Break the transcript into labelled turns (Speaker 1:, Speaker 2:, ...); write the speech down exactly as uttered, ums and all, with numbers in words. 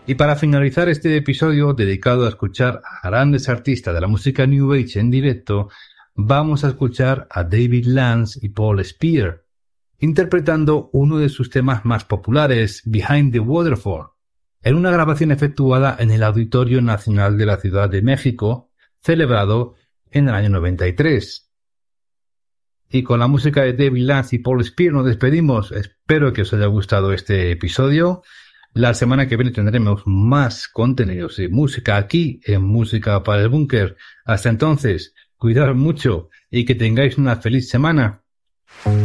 Speaker 1: Y para finalizar este episodio dedicado a escuchar a grandes artistas de la música New Age en directo, vamos a escuchar a David Lance y Paul Spear, interpretando uno de sus temas más populares, Behind the Waterfall, en una grabación efectuada en el Auditorio Nacional de la Ciudad de México, celebrado en el año noventa y tres. Y con la música de David Lance y Paul Spear nos despedimos. Espero que os haya gustado este episodio. La semana que viene tendremos más contenidos de música aquí en Música para el Búnker. Hasta entonces, cuidaos mucho y que tengáis una feliz semana.